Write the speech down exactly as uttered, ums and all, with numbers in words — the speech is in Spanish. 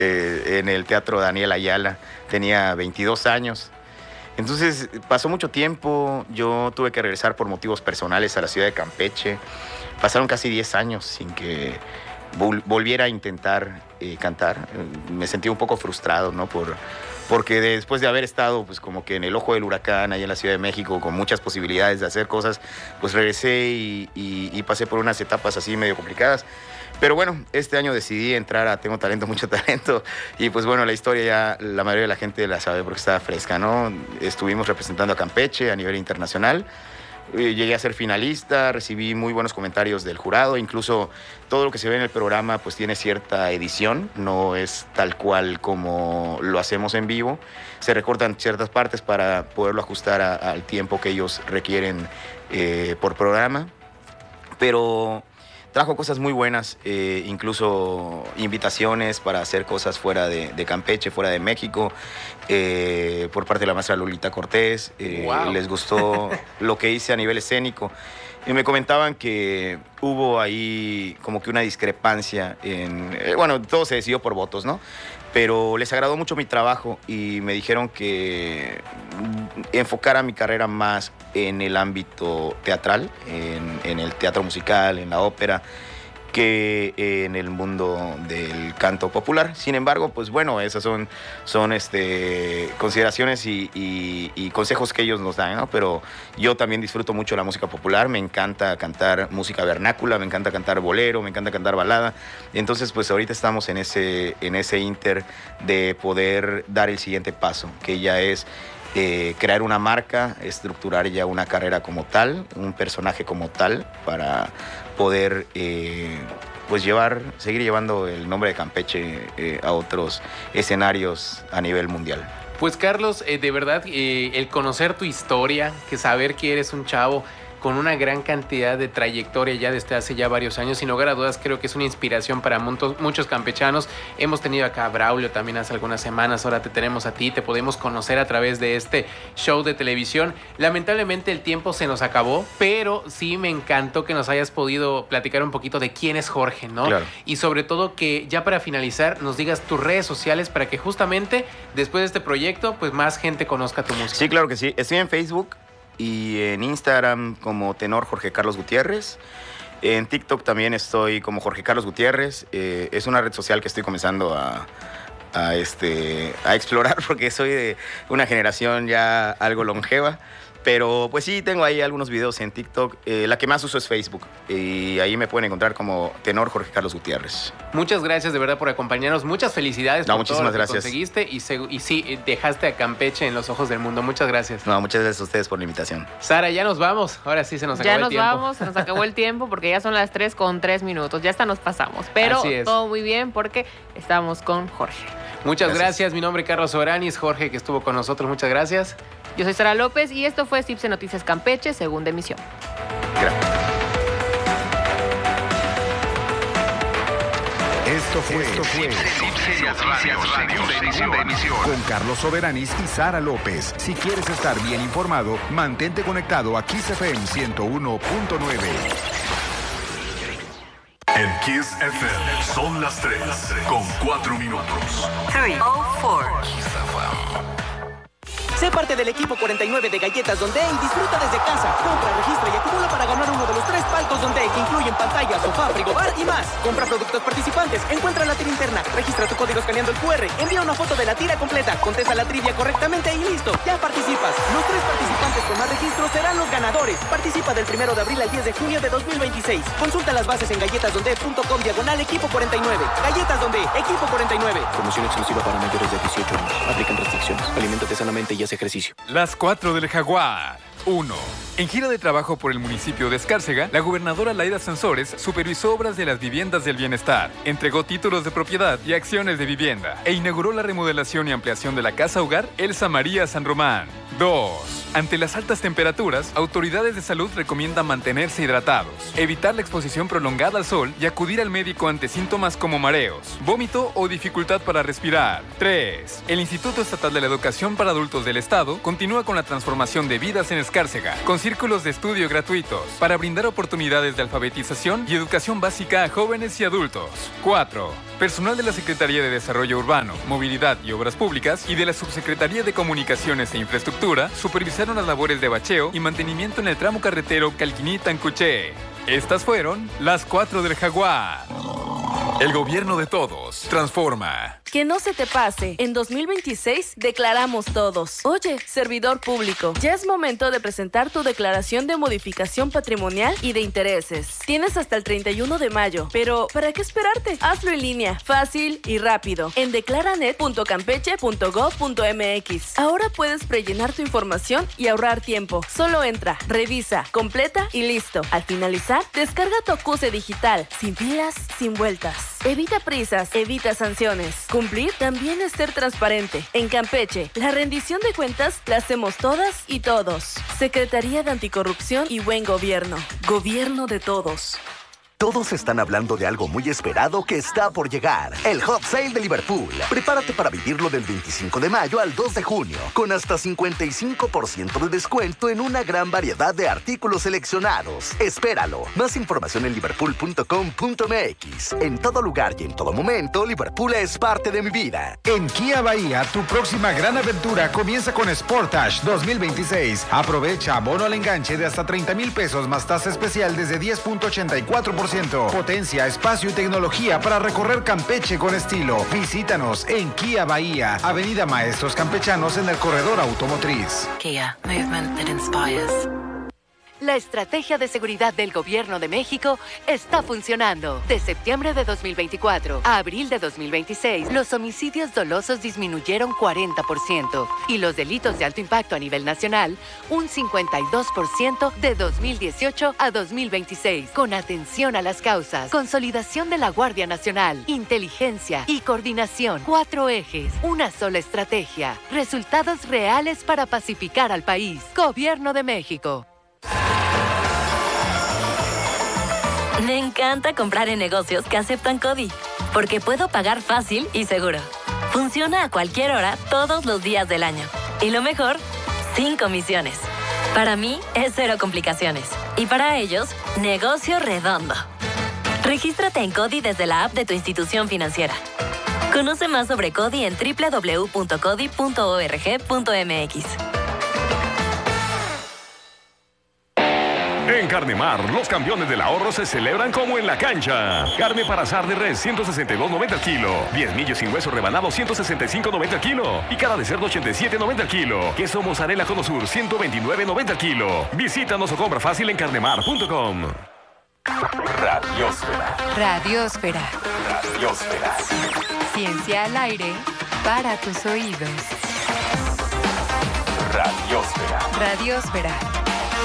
eh, en el Teatro Daniel Ayala. Tenía veintidós años. Entonces pasó mucho tiempo, yo tuve que regresar por motivos personales a la ciudad de Campeche. Pasaron casi diez años sin que vol volviera a intentar eh, cantar. Me sentí un poco frustrado, ¿no? Por, porque después de haber estado pues como que en el ojo del huracán, ahí en la Ciudad de México, con muchas posibilidades de hacer cosas, pues regresé y, y, y pasé por unas etapas así medio complicadas. Pero bueno, este año decidí entrar a Tengo Talento, Mucho Talento. Y pues bueno, la historia ya la mayoría de la gente la sabe porque estaba fresca, ¿no? Estuvimos representando a Campeche a nivel internacional. Llegué a ser finalista, recibí muy buenos comentarios del jurado. Incluso todo lo que se ve en el programa pues tiene cierta edición. No es tal cual como lo hacemos en vivo. Se recortan ciertas partes para poderlo ajustar a, al tiempo que ellos requieren eh, por programa. Pero trajo cosas muy buenas, eh, incluso invitaciones para hacer cosas fuera de, de Campeche, fuera de México, eh, por parte de la maestra Lolita Cortés. Eh, wow. Les gustó lo que hice a nivel escénico. Y me comentaban que hubo ahí como que una discrepancia en... Eh, bueno, todo se decidió por votos, ¿no? Pero les agradó mucho mi trabajo y me dijeron que enfocara mi carrera más en el ámbito teatral, en, en el teatro musical, en la ópera, que en el mundo del canto popular. Sin embargo, pues bueno, esas son, son este, consideraciones y, y, y consejos que ellos nos dan, ¿no? Pero yo también disfruto mucho la música popular, me encanta cantar música vernácula, me encanta cantar bolero, me encanta cantar balada. Entonces, pues ahorita estamos en ese, en ese inter de poder dar el siguiente paso, que ya es Eh, crear una marca, estructurar ya una carrera como tal, un personaje como tal, para poder eh, pues llevar, seguir llevando el nombre de Campeche eh, a otros escenarios a nivel mundial. Pues Carlos, eh, de verdad, eh, el conocer tu historia, que saber que eres un chavo con una gran cantidad de trayectoria ya desde hace ya varios años, sin lugar a dudas creo que es una inspiración para muchos, muchos campechanos. Hemos tenido acá a Braulio también hace algunas semanas, ahora te tenemos a ti, te podemos conocer a través de este show de televisión. Lamentablemente el tiempo se nos acabó, pero sí me encantó que nos hayas podido platicar un poquito de quién es Jorge, ¿no? Claro. Y sobre todo que ya para finalizar nos digas tus redes sociales para que justamente después de este proyecto pues más gente conozca tu música. Sí, claro que sí. Estoy en Facebook y en Instagram como tenor Jorge Carlos Gutiérrez. En TikTok también estoy como Jorge Carlos Gutiérrez. Eh, es una red social que estoy comenzando a, a, este, a explorar porque soy de una generación ya algo longeva. Pero pues sí, tengo ahí algunos videos en TikTok. Eh, la que más uso es Facebook. Y ahí me pueden encontrar como tenor Jorge Carlos Gutiérrez. Muchas gracias de verdad por acompañarnos. Muchas felicidades no, por muchísimas todo lo que gracias. conseguiste. Y, se, y sí, dejaste a Campeche en los ojos del mundo. Muchas gracias. No, muchas gracias a ustedes por la invitación. Sara, ya nos vamos. Ahora sí se nos acabó ya el nos tiempo. Ya nos vamos, se nos acabó el tiempo porque ya son las tres con tres minutos. Ya hasta nos pasamos. Pero todo muy bien porque estamos con Jorge. Muchas gracias. gracias. Mi nombre es Carlos Oranis. Jorge que estuvo con nosotros. Muchas gracias. Yo soy Sara López y esto fue Cipse Noticias Campeche, segunda emisión. Gracias. Esto fue, Esto fue Cipse Noticias Radio, segunda emisión, con Carlos Overanis y Sara López. Si quieres estar bien informado, mantente conectado a Kiss F M ciento uno punto nueve. En Kiss F M son las tres con cuatro minutos. tres oh cuatro. Sé parte del equipo cuarenta y nueve de Galletas Don D y disfruta desde casa. Compra, registra y acumula para ganar uno de los tres palcos Don D que incluyen pantalla, sofá, frigobar y más. Compra productos participantes, encuentra la tira interna, registra tu código escaneando el cu erre, envía una foto de la tira completa, contesta la trivia correctamente y listo, ya participas. Los tres participantes con más registros serán los ganadores. Participa del primero de abril al diez de junio de dos mil veintiséis. Consulta las bases en galletasdonde punto com diagonal equipo cuarenta y nueve. Galletas Donde, equipo cuarenta y nueve. Promoción exclusiva para mayores de dieciocho años. Aplican restricciones. Aliméntate sanamente y haz ejercicio. Las cuatro del Jaguar. uno. En gira de trabajo por el municipio de Escárcega, la gobernadora Laida Sansores supervisó obras de las viviendas del bienestar, entregó títulos de propiedad y acciones de vivienda e inauguró la remodelación y ampliación de la Casa Hogar Elsa María San Román. dos. Ante las altas temperaturas, autoridades de salud recomiendan mantenerse hidratados, evitar la exposición prolongada al sol y acudir al médico ante síntomas como mareos, vómito o dificultad para respirar. tres. El Instituto Estatal de la Educación para Adultos del Estado continúa con la transformación de vidas en Escárcega. Escárcega, con círculos de estudio gratuitos para brindar oportunidades de alfabetización y educación básica a jóvenes y adultos. cuatro. Personal de la Secretaría de Desarrollo Urbano, Movilidad y Obras Públicas y de la Subsecretaría de Comunicaciones e Infraestructura supervisaron las labores de bacheo y mantenimiento en el tramo carretero Calquiní-Tancuché. Estas fueron las cuatro del Jaguar. El gobierno de todos transforma. Que no se te pase, en dos mil veintiséis declaramos todos. Oye, servidor público, ya es momento de presentar tu declaración de modificación patrimonial y de intereses. Tienes hasta el treinta y uno de mayo, pero ¿para qué esperarte? Hazlo en línea, fácil y rápido, en declaranet punto campeche punto gob punto mx. Ahora puedes prellenar tu información y ahorrar tiempo. Solo entra, revisa, completa y listo. Al finalizar, descarga tu acuse digital, sin pilas, sin vueltas. Evita prisas, evita sanciones. Cumplir también es ser transparente. En Campeche, la rendición de cuentas la hacemos todas y todos. Secretaría de Anticorrupción y Buen Gobierno. Gobierno de todos. Todos están hablando de algo muy esperado que está por llegar. El Hot Sale de Liverpool. Prepárate para vivirlo del veinticinco de mayo al dos de junio, con hasta cincuenta y cinco por ciento de descuento en una gran variedad de artículos seleccionados. Espéralo. Más información en liverpool punto com punto mx. En todo lugar y en todo momento, Liverpool es parte de mi vida. En Kia Bahía, tu próxima gran aventura comienza con Sportage dos mil veintiséis. Aprovecha bono al enganche de hasta treinta mil pesos más tasa especial desde diez punto ochenta y cuatro por ciento. Potencia, espacio y tecnología para recorrer Campeche con estilo. Visítanos en Kia Bahía, Avenida Maestros Campechanos en el Corredor Automotriz. Kia, movement that inspires. La estrategia de seguridad del Gobierno de México está funcionando. De septiembre de dos mil veinticuatro a abril de dos mil veintiséis, los homicidios dolosos disminuyeron cuarenta por ciento y los delitos de alto impacto a nivel nacional un cincuenta y dos por ciento de dos mil dieciocho a dos mil veintiséis. Con atención a las causas, consolidación de la Guardia Nacional, inteligencia y coordinación. Cuatro ejes, una sola estrategia. Resultados reales para pacificar al país. Gobierno de México. Me encanta comprar en negocios que aceptan CODI, porque puedo pagar fácil y seguro. Funciona a cualquier hora, todos los días del año. Y lo mejor, sin comisiones. Para mí, es cero complicaciones. Y para ellos, negocio redondo. Regístrate en CODI desde la app de tu institución financiera. Conoce más sobre CODI en doble u doble u doble u punto codi punto org punto mx. En Carnemar, los campeones del ahorro se celebran como en la cancha. Carne para asar de res, ciento sesenta y dos noventa al kilo. diez millos sin hueso rebanado, ciento sesenta y cinco noventa al kilo. Y cara de cerdo, ochenta y siete noventa al kilo. Queso mozzarella Cono Sur, ciento veintinueve noventa al kilo. Visítanos o compra fácil en carnemar punto com. Radiosfera. Radiosfera. Radiosfera. Ciencia al aire para tus oídos. Radiosfera. Radiosfera.